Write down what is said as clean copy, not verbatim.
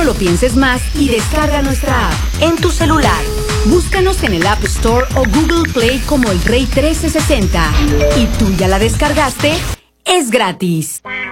No lo pienses más y descarga nuestra app en tu celular. Búscanos en el App Store o Google Play como El Rey 1360. ¿Y tú ya la descargaste? ¡Es gratis!